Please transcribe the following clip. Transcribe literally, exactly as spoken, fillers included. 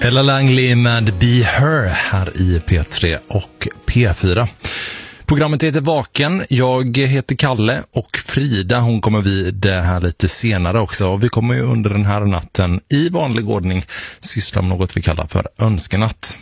Ella Langley med Be Her här i P tre och P fyra. Programmet heter Vaken. Jag heter Kalle och Frida, hon kommer vid det här lite senare också. Och vi kommer ju under den här natten i vanlig ordning syssla med något vi kallar för önskenatt.